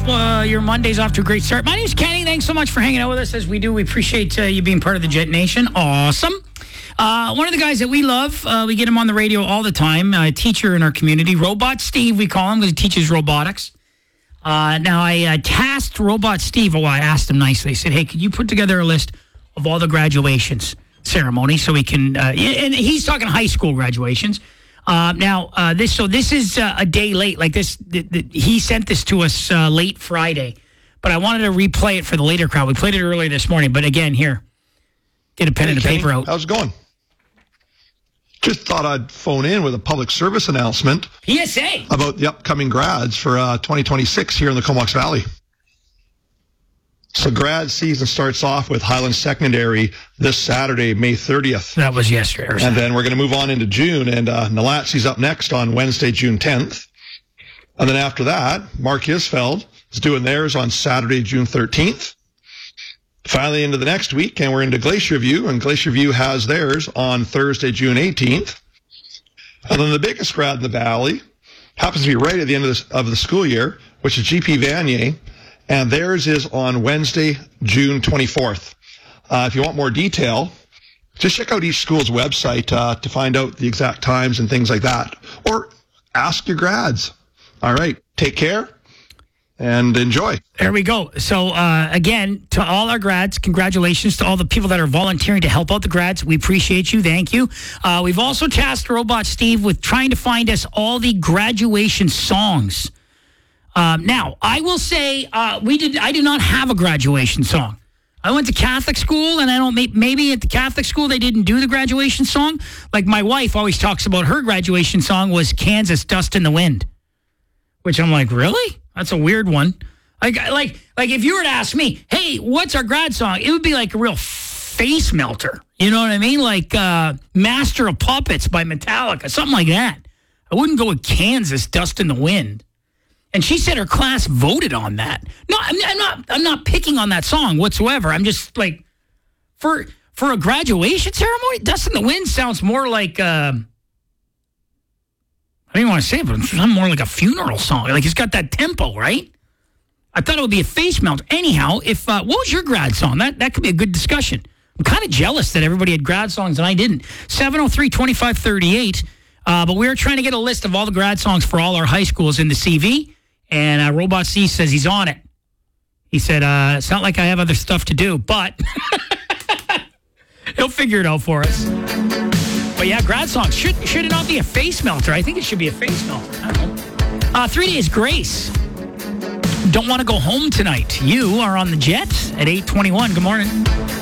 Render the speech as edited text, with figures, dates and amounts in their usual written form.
your Monday's off to a great start. My name's Kenny. Thanks so much for hanging out with us as we do. We appreciate you being part of the Jet Nation. Awesome. One of the guys that we love, we get him on the radio all the time, a teacher in our community, Robot Steve, we call him, because he teaches robotics. Now, I tasked Robot Steve, I asked him nicely. I said, hey, could you put together a list of all the graduations ceremonies so we can, and he's talking high school graduations. This is a day late. Like this, he sent this to us late Friday, but I wanted to replay it for the later crowd. We played it earlier this morning, but again, here, get a pen and a paper out. How's it going? Just thought I'd phone in with a public service announcement. PSA. About the upcoming grads for 2026 here in the Comox Valley. So grad season starts off with Highland Secondary this Saturday, May 30th. That was yesterday. And then we're going to move on into June, and Nalatzi's up next on Wednesday, June 10th. And then after that, Mark Isfeld is doing theirs on Saturday, June 13th. Finally into the next week, and we're into Glacier View, and Glacier View has theirs on Thursday, June 18th. And then the biggest grad in the valley happens to be right at the end of the school year, which is GP Vanier, and theirs is on Wednesday, June 24th. If you want more detail, just check out each school's website to find out the exact times and things like that, or ask your grads. All right, take care. And enjoy. There we go. So, again, to all our grads, congratulations to all the people that are volunteering to help out the grads. We appreciate you. Thank you. We've also tasked Robot Steve with trying to find us all the graduation songs. Now, I will say I do not have a graduation song. I went to Catholic school, and maybe at the Catholic school they didn't do the graduation song. Like my wife always talks about her graduation song was Kansas Dust in the Wind, which I'm like, really? That's a weird one. Like if you were to ask me, hey, what's our grad song? It would be like a real face melter. You know what I mean? Like Master of Puppets by Metallica, something like that. I wouldn't go with Kansas Dust in the Wind. And she said her class voted on that. No, I'm not picking on that song whatsoever. I'm just like, for a graduation ceremony, Dust in the Wind sounds more like I don't even want to say it, but it's more like a funeral song. Like, it's got that tempo, right? I thought it would be a face melt. Anyhow, what was your grad song? That could be a good discussion. I'm kind of jealous that everybody had grad songs and I didn't. 703-2538. But we were trying to get a list of all the grad songs for all our high schools in the CV. And Robot C says he's on it. He said, it's not like I have other stuff to do, but he'll figure it out for us. But yeah, grad songs. Should it not be a face melter? I think it should be a face melter. I don't know. 3 Days Grace. Don't want to go home tonight. You are on the Jet at 8:21. Good morning.